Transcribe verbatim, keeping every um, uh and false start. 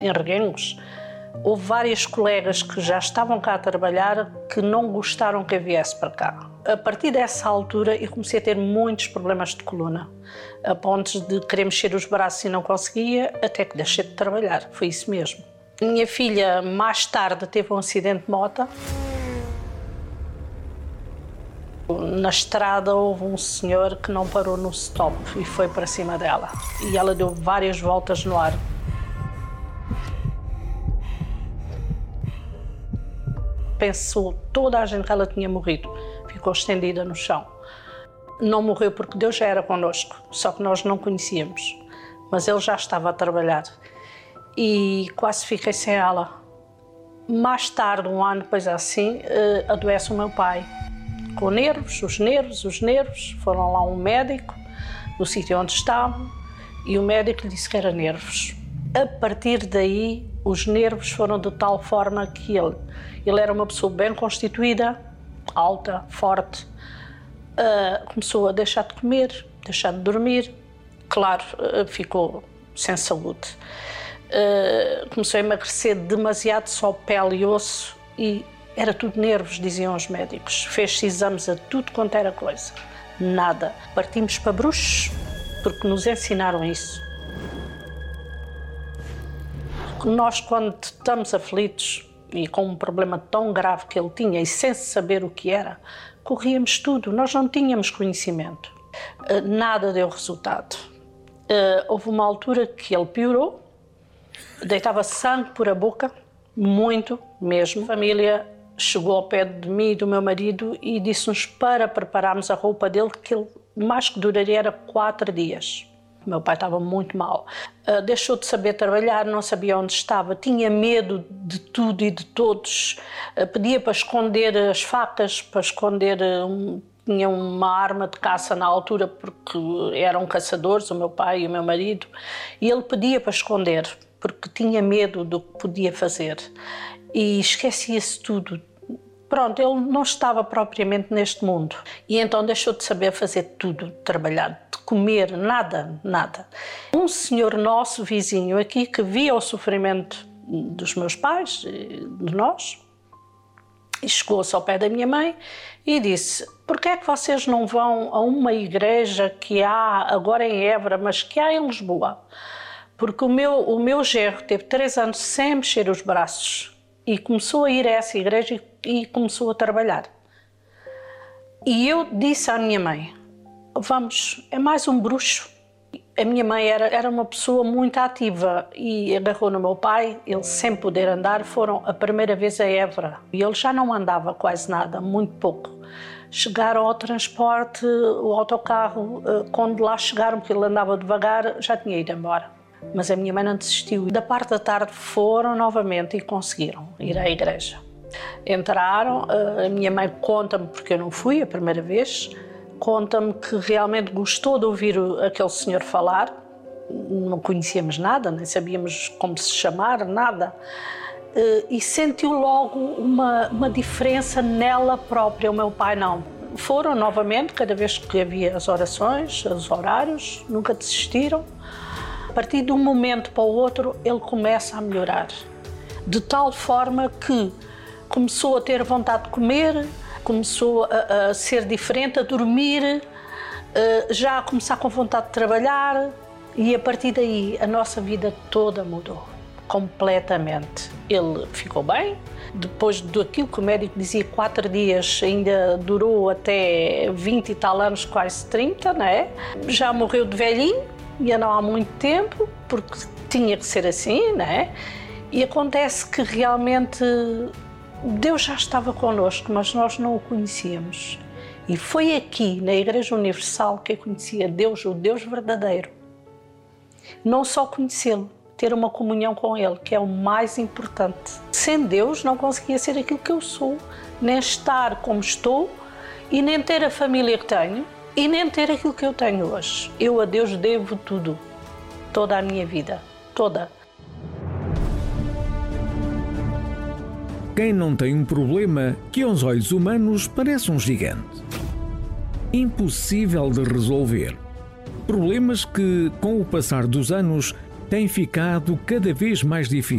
Em Reguengos, houve várias colegas que já estavam cá a trabalhar que não gostaram que eu viesse para cá. A partir dessa altura eu comecei a ter muitos problemas de coluna, a ponto de querer mexer os braços e não conseguia, até que deixei de trabalhar, foi isso mesmo. Minha filha, mais tarde, teve um acidente de moto. Na estrada houve um senhor que não parou no stop e foi para cima dela. E ela deu várias voltas no ar. Pensou toda a gente que ela tinha morrido. Ficou estendida no chão. Não morreu porque Deus já era connosco, só que nós não conhecíamos. Mas ele já estava a trabalhar. E quase fiquei sem ela. Mais tarde, um ano depois assim, adoece o meu pai. Com nervos, os nervos, os nervos. Foram lá um médico, no sítio onde estavam, e o médico lhe disse que era nervos. A partir daí, os nervos foram de tal forma que ele, ele era uma pessoa bem constituída, alta, forte, uh, começou a deixar de comer, deixar de dormir, claro, uh, ficou sem saúde. Uh, começou a emagrecer demasiado, só pele e osso, e era tudo nervos, diziam os médicos. Fez-se exames a tudo quanto era coisa. Nada. Partimos para bruxos, porque nos ensinaram isso. Nós, quando estamos aflitos e com um problema tão grave que ele tinha e sem saber o que era, corríamos tudo. Nós não tínhamos conhecimento. Nada deu resultado. Houve uma altura que ele piorou, deitava sangue por a boca, muito mesmo. A família chegou ao pé de mim e do meu marido e disse-nos para prepararmos a roupa dele, que ele mais que duraria era quatro dias. O meu pai estava muito mal. Uh, deixou de saber trabalhar, não sabia onde estava, tinha medo de tudo e de todos. Uh, pedia para esconder as facas, para esconder... Um, tinha uma arma de caça na altura porque eram caçadores, o meu pai e o meu marido, e ele pedia para esconder, porque tinha medo do que podia fazer. E esquecia-se tudo. Pronto, ele não estava propriamente neste mundo. E então deixou de saber fazer tudo, de trabalhar, de comer, nada, nada. Um senhor nosso, vizinho aqui, que via o sofrimento dos meus pais, de nós, e chegou-se ao pé da minha mãe e disse: "Por que é que vocês não vão a uma igreja que há agora em Évora, mas que há em Lisboa?" Porque o meu, o meu genro teve três anos sem mexer os braços e começou a ir a essa igreja e, e começou a trabalhar. E eu disse à minha mãe: "Vamos, é mais um bruxo." A minha mãe era, era uma pessoa muito ativa e agarrou no meu pai, ele sem poder andar, foram a primeira vez a Évora. E ele já não andava quase nada, muito pouco. Chegaram ao transporte, o autocarro, quando lá chegaram, porque ele andava devagar, já tinha ido embora. Mas a minha mãe não desistiu. Da parte da tarde foram novamente e conseguiram ir à igreja. Entraram, a minha mãe conta-me, porque eu não fui a primeira vez, conta-me que realmente gostou de ouvir aquele senhor falar. Não conhecíamos nada, nem sabíamos como se chamar, nada. E sentiu logo uma, uma diferença nela própria, o meu pai não. Foram novamente, cada vez que havia as orações, os horários, nunca desistiram. A partir de um momento para o outro, ele começa a melhorar. De tal forma que começou a ter vontade de comer, começou a, a ser diferente, a dormir, já a começar com vontade de trabalhar, e a partir daí a nossa vida toda mudou, completamente. Ele ficou bem, depois daquilo que o médico dizia, quatro dias, ainda durou até vinte e tal anos, quase trinta, não é? Já morreu de velhinho, e não há muito tempo, porque tinha que ser assim, não é? E acontece que realmente Deus já estava connosco, mas nós não o conhecíamos. E foi aqui, na Igreja Universal, que eu conhecia Deus, o Deus verdadeiro. Não só conhecê-lo, ter uma comunhão com Ele, que é o mais importante. Sem Deus não conseguia ser aquilo que eu sou, nem estar como estou, e nem ter a família que tenho, e nem ter aquilo que eu tenho hoje. Eu a Deus devo tudo, toda a minha vida, toda. Quem não tem um problema que aos olhos humanos parece um gigante, impossível de resolver. Problemas que, com o passar dos anos, tem ficado cada vez mais difícil.